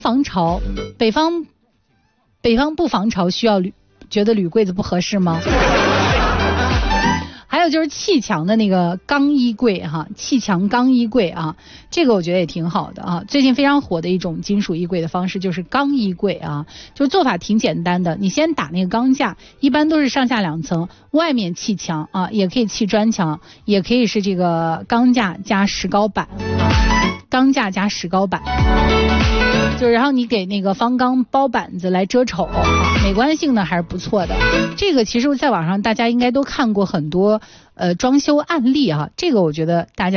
防潮，北方不防潮需要觉得铝柜子不合适吗？还有就是气墙的那个钢衣柜哈，气墙钢衣柜啊，这个我觉得也挺好的啊。最近非常火的一种金属衣柜的方式就是钢衣柜啊，就做法挺简单的，你先打那个钢架，一般都是上下2层，外面砌墙啊，也可以砌砖墙，也可以是这个钢架加石膏板啊，钢架加石膏板。就然后你给那个方钢包板子来遮丑啊，美观性呢还是不错的。这个其实在网上大家应该都看过很多装修案例啊，这个我觉得大家